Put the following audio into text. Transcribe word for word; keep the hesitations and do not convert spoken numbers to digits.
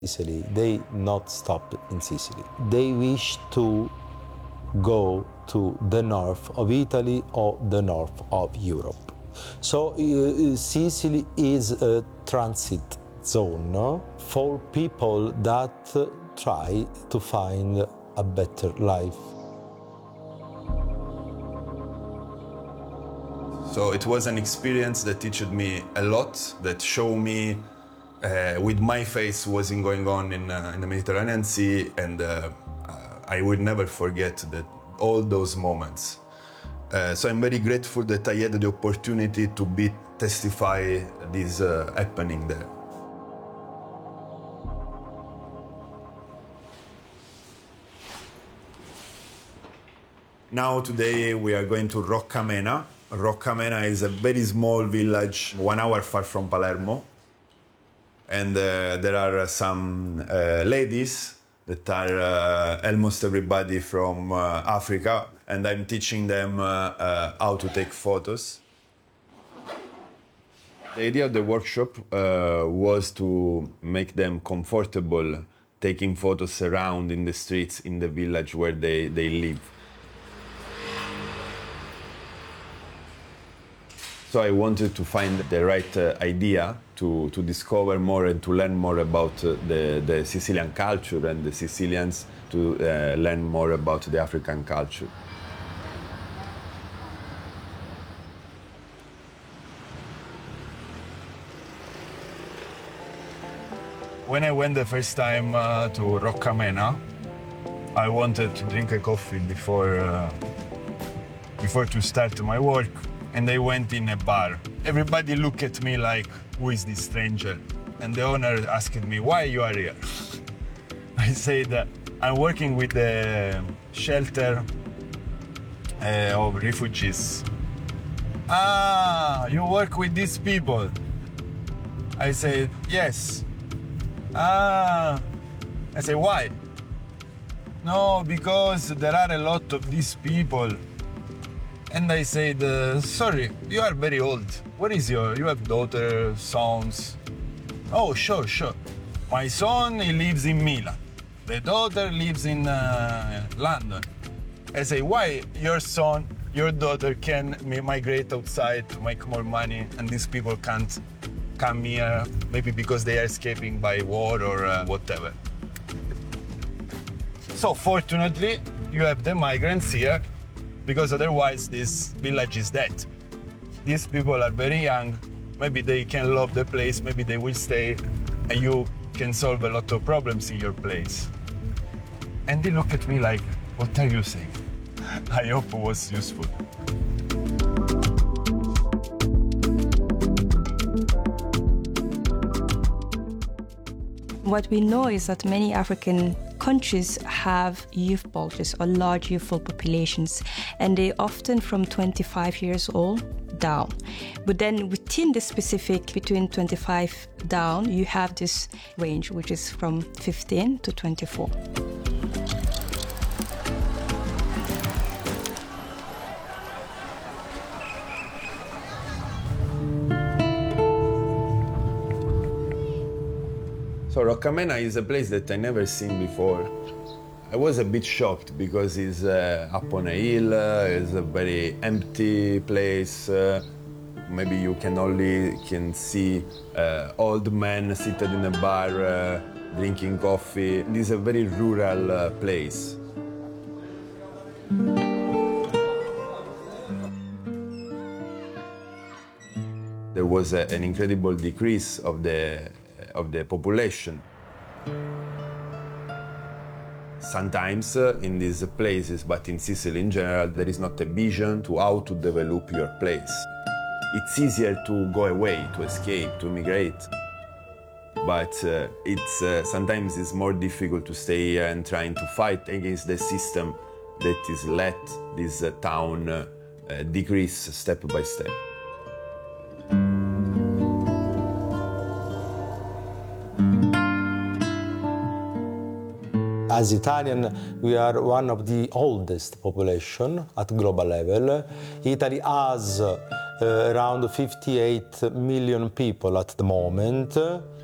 Sicily, they not stop in Sicily. They wish to go to the north of Italy or the north of Europe. So uh, Sicily is a transit zone, no? For people that uh, try to find a better life. So it was an experience that taught me a lot, that showed me uh, with my face what was going on in, uh, in the Mediterranean Sea, and uh, uh, I will never forget that all those moments. Uh, so I'm very grateful that I had the opportunity to be testify this uh, happening there. Now today we are going to Roccamena. Roccamena is a very small village, one hour far from Palermo. And uh, there are some uh, ladies that are uh, almost everybody from uh, Africa, and I'm teaching them uh, uh, how to take photos. The idea of the workshop uh, was to make them comfortable taking photos around in the streets in the village where they, they live. So I wanted to find the right uh, idea to, to discover more and to learn more about uh, the, the Sicilian culture, and the Sicilians to uh, learn more about the African culture. When I went the first time uh, to Roccamena, I wanted to drink a coffee before, uh, before to start my work. And I went in a bar. Everybody looked at me like, who is this stranger? And the owner asked me, why you are here? I said, uh, I'm working with the shelter uh, of refugees. Ah, you work with these people? I said, yes. Ah, I said, why? No, because there are a lot of these people. And I said, uh, sorry, you are very old. What is your, you have daughter, sons? Oh, sure, sure. My son, he lives in Milan. The daughter lives in uh, London. I say, why your son, your daughter can migrate outside to make more money, and these people can't come here, maybe because they are escaping by war or uh, whatever. So fortunately, you have the migrants here, because otherwise this village is dead. These people are very young, maybe they can love the place, maybe they will stay, and you can solve a lot of problems in your place. And they look at me like, what are you saying? I hope it was useful. What we know is that many African countries have youth bulges or large youthful populations, and they often from twenty-five years old down. But then within the specific between twenty-five down, you have this range, which is from fifteen to twenty-four. So Roccamena is a place that I never seen before. I was a bit shocked because it's uh, up on a hill, uh, it's a very empty place. Uh, maybe you can only can see uh, old men seated in a bar uh, drinking coffee. This is a very rural uh, place. There was a, an incredible decrease of the of the population. Sometimes uh, in these places, but in Sicily in general, there is not a vision to how to develop your place. It's easier to go away, to escape, to migrate. But uh, it's, uh, sometimes it's more difficult to stay here and trying to fight against the system that is let this uh, town uh, uh, decrease step by step. As Italian, we are one of the oldest population at global level. Italy has uh, around fifty-eight million people at the moment.